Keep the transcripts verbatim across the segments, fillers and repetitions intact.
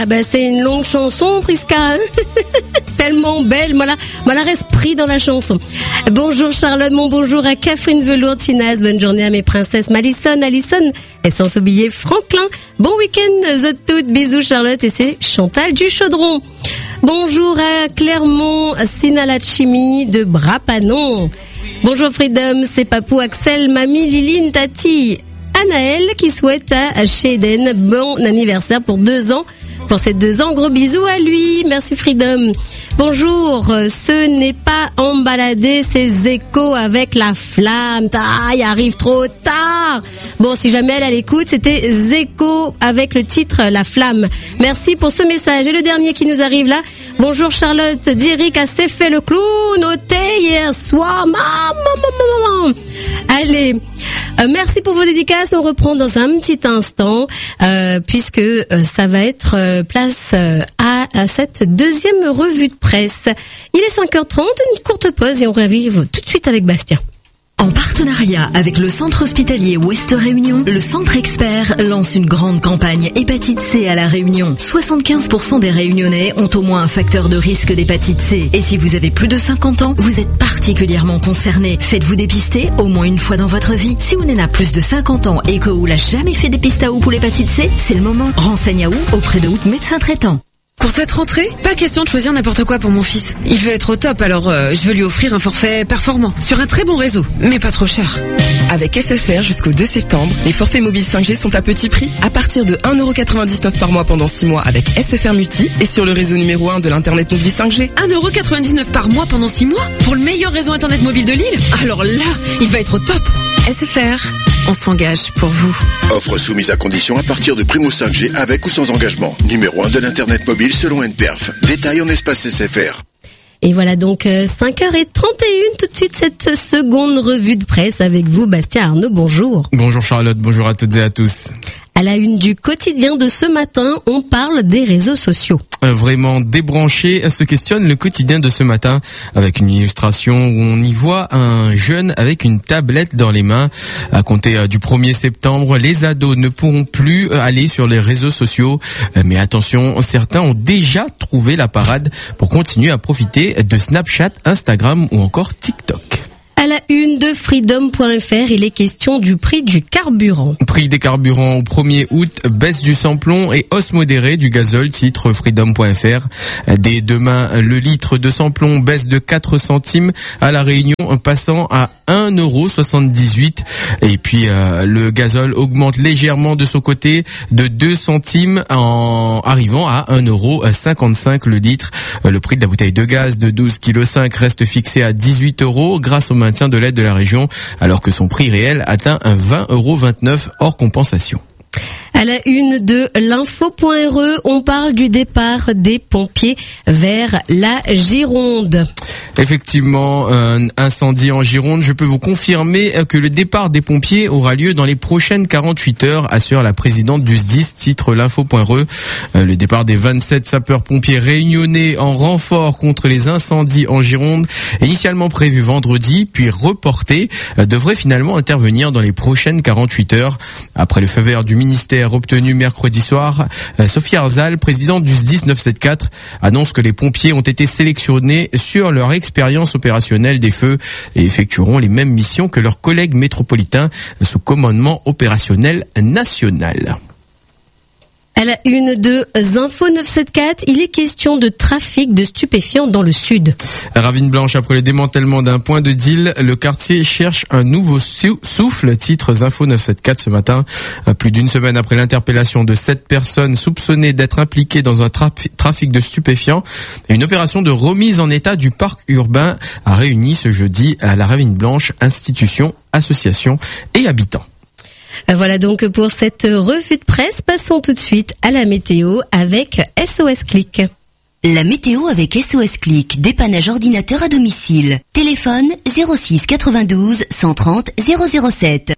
Ah ben c'est une longue chanson, Friska. Tellement belle, moi la, moi la reste pris dans la chanson. Bonjour Charlotte, mon bonjour à Catherine Velour, Tinaz, bonne journée à mes princesses Malison, Alison, et sans oublier Franklin. Bon week-end à toutes, bisous Charlotte, et c'est Chantal du Chaudron. Bonjour à Clermont, Sinalachimi de Brapanon. Bonjour Freedom, c'est Papou, Axel, Mamie, Liline, Tati, Anaël qui souhaite à Shaden bon anniversaire pour deux ans. Pour ces deux ans, gros bisous à lui. Merci Freedom. Bonjour, ce n'est pas embaladé, c'est Zeko avec la flamme. Ah, il arrive trop tard. Bon, si jamais elle, elle écoute, c'était Zeko avec le titre La Flamme. Merci pour ce message. Et le dernier qui nous arrive là. Bonjour Charlotte, Diric a s'est fait le clown au thé hier soir. Maman, maman. Allez, euh, merci pour vos dédicaces. On reprend dans un petit instant, euh, puisque euh, ça va être euh, place euh, à, à cette deuxième revue de presse. Il est cinq heures trente, une courte pause et on revive tout de suite avec Bastien. En partenariat avec le centre hospitalier Ouest Réunion, le centre expert lance une grande campagne hépatite C à la Réunion. soixante-quinze pour cent des Réunionnais ont au moins un facteur de risque d'hépatite C. Et si vous avez plus de cinquante ans, vous êtes particulièrement concerné. Faites-vous dépister au moins une fois dans votre vie. Si vous n'avez pas plus de cinquante ans et que vous n'avez jamais fait dépistage pour l'hépatite C, c'est le moment. Renseigne à où auprès de votre médecin traitant. Pour cette rentrée, pas question de choisir n'importe quoi pour mon fils. Il veut être au top, alors euh, je veux lui offrir un forfait performant, sur un très bon réseau, mais pas trop cher. Avec S F R jusqu'au deux septembre, les forfaits mobiles cinq G sont à petit prix, à partir de un euro quatre-vingt-dix-neuf par mois pendant six mois avec S F R Multi et sur le réseau numéro un de l'internet mobile cinq G. un euro quatre-vingt-dix-neuf par mois pendant six mois pour le meilleur réseau internet mobile de l'île. Alors là, il va être au top. S F R, on s'engage pour vous. Offre soumise à condition à partir de Primo cinq G avec ou sans engagement. Numéro un de l'internet mobile selon N P E R F. Détail en espace S F R. Et voilà donc euh, cinq heures trente et une, tout de suite cette seconde revue de presse avec vous Bastien Arnaud, bonjour. Bonjour Charlotte, bonjour à toutes et à tous. À la une du quotidien de ce matin, on parle des réseaux sociaux. Vraiment débranché, se questionne le quotidien de ce matin avec une illustration où on y voit un jeune avec une tablette dans les mains. À compter du premier septembre, les ados ne pourront plus aller sur les réseaux sociaux. Mais attention, certains ont déjà trouvé la parade pour continuer à profiter de Snapchat, Instagram ou encore TikTok. À la une de Freedom point F R, il est question du prix du carburant. Prix des carburants au premier août, baisse du samplon et hausse modérée du gazole, titre Freedom point F R. Dès demain, le litre de samplon baisse de quatre centimes à La Réunion, passant à un euro soixante-dix-huit. Et puis euh, le gazole augmente légèrement de son côté de deux centimes en arrivant à un euro cinquante-cinq le litre. Le prix de la bouteille de gaz de douze virgule cinq kilos reste fixé à dix-huit euros grâce au maintien de l'aide de la région, alors que son prix réel atteint un vingt euros vingt-neuf hors compensation. À la une de l'info point R E, on parle du départ des pompiers vers la Gironde. Effectivement, un incendie en Gironde. Je peux vous confirmer que le départ des pompiers aura lieu dans les prochaines quarante-huit heures, assure la présidente du S D I S, titre l'info point R E. Le départ des vingt-sept sapeurs-pompiers réunionnais en renfort contre les incendies en Gironde, initialement prévu vendredi, puis reporté, devrait finalement intervenir dans les prochaines quarante-huit heures. Après le feu vert du ministère obtenu mercredi soir, Sophie Arzal, présidente du S D I S neuf cent soixante-quatorze, annonce que les pompiers ont été sélectionnés sur leur expérience opérationnelle des feux et effectueront les mêmes missions que leurs collègues métropolitains sous commandement opérationnel national. À la une de Info neuf cent soixante-quatorze, il est question de trafic de stupéfiants dans le sud. Ravine Blanche, après le démantèlement d'un point de deal, le quartier cherche un nouveau souffle, titre Info neuf cent soixante-quatorze ce matin. Plus d'une semaine après l'interpellation de sept personnes soupçonnées d'être impliquées dans un trafi- trafic de stupéfiants, une opération de remise en état du parc urbain a réuni ce jeudi à la Ravine Blanche institutions, associations et habitants. Voilà donc pour cette revue de presse. Passons tout de suite à la météo avec S O S Click. La météo avec S O S Click, dépannage ordinateur à domicile. Téléphone zéro six quatre-vingt-douze cent trente zéro zéro sept.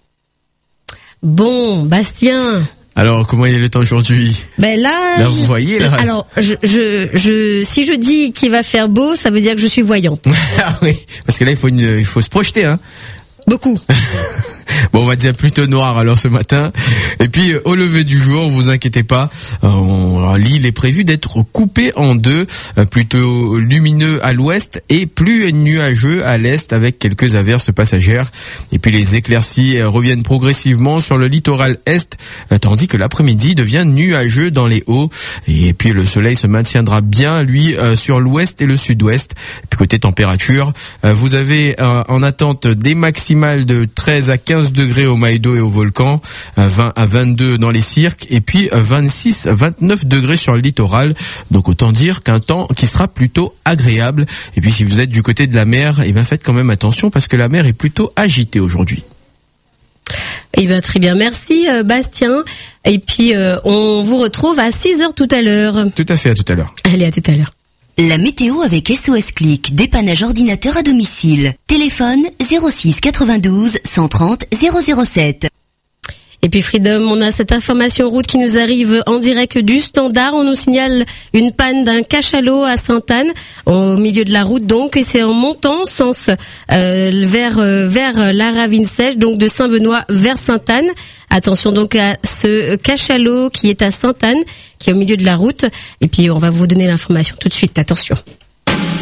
Bon, Bastien. Alors, comment il est le temps aujourd'hui? Ben là, là vous voyez là. Alors, je, je, je, si je dis qu'il va faire beau, ça veut dire que je suis voyante. Ah oui, parce que là, il faut une, il faut se projeter, hein. Beaucoup. Bon, on va dire plutôt noir alors ce matin. Et puis au lever du jour, vous inquiétez pas, on, l'île est prévue d'être coupée en deux, plutôt lumineux à l'ouest et plus nuageux à l'est avec quelques averses passagères. Et puis les éclaircies reviennent progressivement sur le littoral est, tandis que l'après-midi devient nuageux dans les hauts. Et puis le soleil se maintiendra bien, lui, sur l'ouest et le sud-ouest. Et puis côté température, vous avez en attente des maximales de treize à quinze degrés au Maïdo et au Volcan, vingt à vingt-deux dans les cirques et puis vingt-six à vingt-neuf degrés sur le littoral. Donc autant dire qu'un temps qui sera plutôt agréable. Et puis si vous êtes du côté de la mer, eh ben faites quand même attention parce que la mer est plutôt agitée aujourd'hui. Eh ben très bien, merci euh, Bastien. Et puis euh, on vous retrouve à six heures tout à l'heure. Tout à fait, à tout à l'heure. Allez, à tout à l'heure. La météo avec S O S Click, dépannage ordinateur à domicile. Téléphone zéro six quatre-vingt-douze cent trente zéro zéro sept. Et puis Freedom, on a cette information route qui nous arrive en direct du standard. On nous signale une panne d'un cachalot à Sainte-Anne, au milieu de la route donc, et c'est en montant sens euh, vers euh, vers la Ravine Sèche, donc de Saint-Benoît vers Sainte-Anne. Attention donc à ce cachalot qui est à Sainte-Anne, qui est au milieu de la route. Et puis on va vous donner l'information tout de suite. Attention.